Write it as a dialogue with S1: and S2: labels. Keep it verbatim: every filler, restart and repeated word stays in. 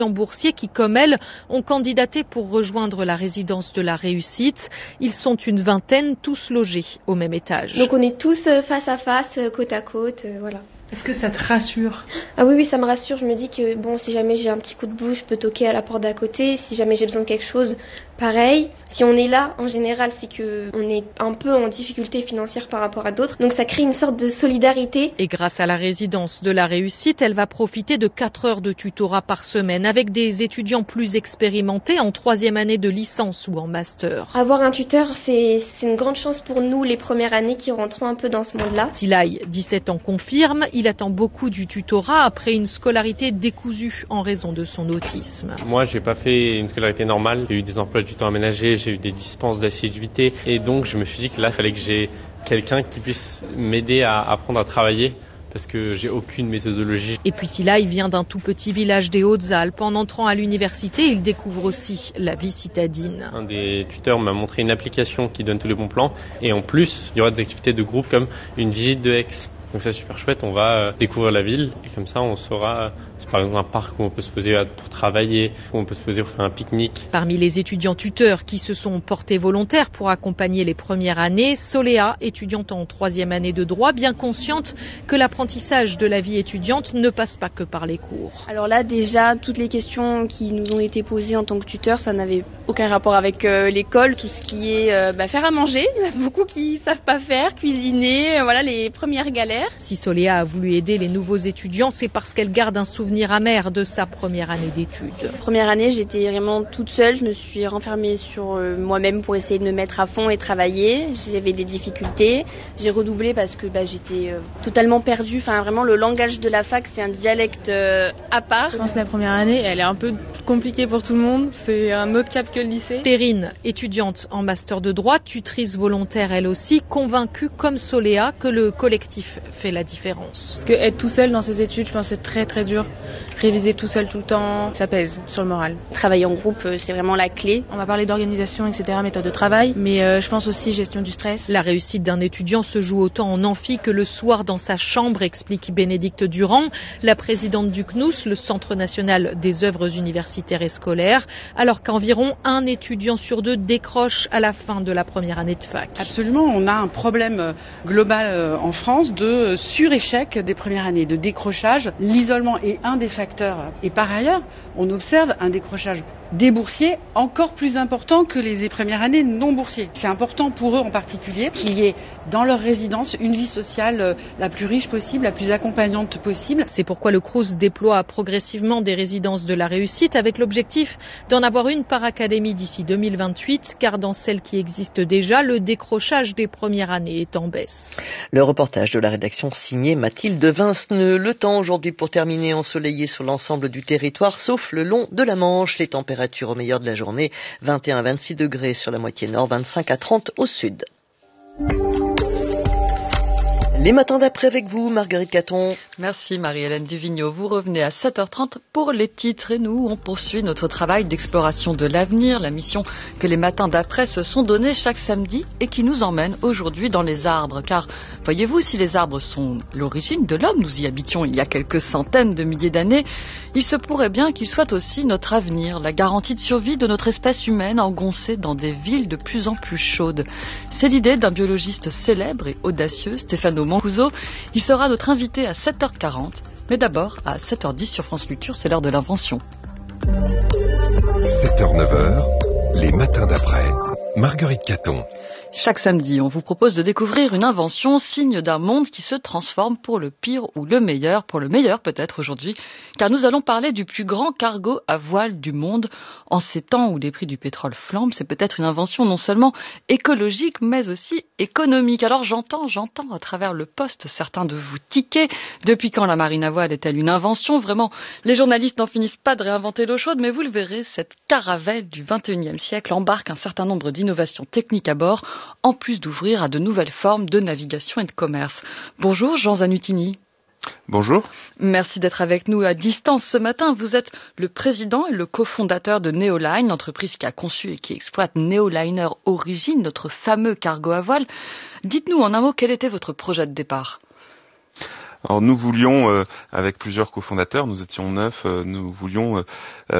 S1: boursiers qui, comme elle, ont candidaté pour rejoindre la résidence de la réussite. Ils sont une vingtaine, tous logés au même étage.
S2: Donc on est tous face à face, côte à côte, voilà.
S3: Est-ce que ça te rassure ?
S2: Ah oui, oui, ça me rassure. Je me dis que bon, si jamais j'ai un petit coup de bout, je peux toquer à la porte d'à côté. Si jamais j'ai besoin de quelque chose, pareil. Si on est là, en général, c'est que on est un peu en difficulté financière par rapport à d'autres. Donc ça crée une sorte de solidarité.
S1: Et grâce à la résidence de la réussite, elle va profiter de quatre heures de tutorat par semaine avec des étudiants plus expérimentés en troisième année de licence ou en master.
S2: Avoir un tuteur, c'est, c'est une grande chance pour nous, les premières années qui rentrons un peu dans ce monde-là.
S1: Tilay, dix-sept ans, confirme. Il attend beaucoup du tutorat après une scolarité décousue en raison de son autisme.
S4: Moi, j'ai pas fait une scolarité normale. J'ai eu des emplois du temps aménagés, j'ai eu des dispenses d'assiduité. Et donc, je me suis dit que là, il fallait que j'ai quelqu'un qui puisse m'aider à apprendre à travailler. Parce que j'ai aucune méthodologie.
S1: Et puis Tilay vient d'un tout petit village des Hautes-Alpes. En entrant à l'université, il découvre aussi la vie citadine.
S4: Un des tuteurs m'a montré une application qui donne tous les bons plans. Et en plus, il y aura des activités de groupe comme une visite de Aix. Donc c'est super chouette, on va découvrir la ville et comme ça on saura, c'est par exemple un parc où on peut se poser pour travailler, où on peut se poser pour faire un pique-nique.
S1: Parmi les étudiants tuteurs qui se sont portés volontaires pour accompagner les premières années, Soléa, étudiante en troisième année de droit, bien consciente que l'apprentissage de la vie étudiante ne passe pas que par les cours.
S5: Alors là déjà, toutes les questions qui nous ont été posées en tant que tuteur, ça n'avait aucun rapport avec euh, l'école, tout ce qui est euh, bah, faire à manger, il y en a beaucoup qui savent pas faire, cuisiner, euh, voilà les premières galères.
S1: Si Soléa a voulu aider les nouveaux étudiants, c'est parce qu'elle garde un souvenir amer de sa première année d'études.
S5: Première année, j'étais vraiment toute seule. Je me suis renfermée sur moi-même pour essayer de me mettre à fond et travailler. J'avais des difficultés. J'ai redoublé parce que bah, j'étais euh, totalement perdue. Enfin, vraiment, le langage de la fac, c'est un dialecte euh, à part.
S6: Je pense que la première année, elle est un peu compliquée pour tout le monde. C'est un autre cap que le lycée.
S1: Perrine, étudiante en master de droit, tutrice volontaire elle aussi, convaincue comme Soléa que le collectif fait la différence.
S6: Parce que être tout seul dans ses études, je pense que c'est très très dur. Réviser tout seul tout le temps, ça pèse sur le moral.
S5: Travailler en groupe, c'est vraiment la clé.
S6: On va parler d'organisation, et cetera, méthode de travail, mais euh, je pense aussi gestion du stress.
S1: La réussite d'un étudiant se joue autant en amphi que le soir dans sa chambre, explique Bénédicte Durand, la présidente du C N O U S, le Centre national des œuvres universitaires et scolaires, alors qu'environ un étudiant sur deux décroche à la fin de la première année de fac.
S7: Absolument, on a un problème global en France de suréchec des premières années, de décrochage. L'isolement est un des facteurs. Et par ailleurs, on observe un décrochage des boursiers encore plus important que les premières années non boursiers. C'est important pour eux en particulier qu'il y ait dans leur résidence une vie sociale la plus riche possible, la plus accompagnante possible.
S1: C'est pourquoi le Crous déploie progressivement des résidences de la réussite avec l'objectif d'en avoir une par académie d'ici deux mille vingt-huit, car dans celles qui existent déjà, le décrochage des premières années est en baisse.
S8: Le reportage de la rédaction signé Mathilde Vinceneux. Le temps aujourd'hui pour terminer ensoleillé sur l'ensemble du territoire, sauf le long de la Manche. Les températures au meilleur de la journée, vingt et un à vingt-six degrés sur la moitié nord, vingt-cinq à trente au sud. Les matins d'après avec vous, Marguerite Caton.
S9: Merci Marie-Hélène Duvigneau. Vous revenez à sept heures trente pour les titres et nous, on poursuit notre travail d'exploration de l'avenir, la mission que les matins d'après se sont donnés chaque samedi et qui nous emmène aujourd'hui dans les arbres. Car, voyez-vous, si les arbres sont l'origine de l'homme, nous y habitions il y a quelques centaines de milliers d'années, il se pourrait bien qu'ils soient aussi notre avenir, la garantie de survie de notre espèce humaine engoncée dans des villes de plus en plus chaudes. C'est l'idée d'un biologiste célèbre et audacieux, Stefano Mancuso. Il sera notre invité à sept heures quarante, mais d'abord à sept heures dix sur France Culture, c'est l'heure de l'invention.
S10: sept heures neuf heures, les matins d'après, Marguerite Caton.
S9: Chaque samedi, on vous propose de découvrir une invention, signe d'un monde qui se transforme pour le pire ou le meilleur, pour le meilleur peut-être aujourd'hui, car nous allons parler du plus grand cargo à voile du monde. En ces temps où les prix du pétrole flambent, c'est peut-être une invention non seulement écologique, mais aussi économique. Alors j'entends, j'entends à travers le poste certains de vous tiquer. Depuis quand la marine à voile est-elle une invention ? Vraiment, les journalistes n'en finissent pas de réinventer l'eau chaude, mais vous le verrez, cette caravelle du vingt et unième siècle embarque un certain nombre d'innovations techniques à bord, en plus d'ouvrir à de nouvelles formes de navigation et de commerce. Bonjour Jean Zanutini.
S11: Bonjour.
S9: Merci d'être avec nous à distance ce matin. Vous êtes le président et le cofondateur de Neoline, l'entreprise qui a conçu et qui exploite Neoliner Origin, notre fameux cargo à voile. Dites-nous en un mot, quel était votre projet de départ ?
S3: Alors nous voulions, euh, avec plusieurs cofondateurs, nous étions neuf, euh, nous voulions euh,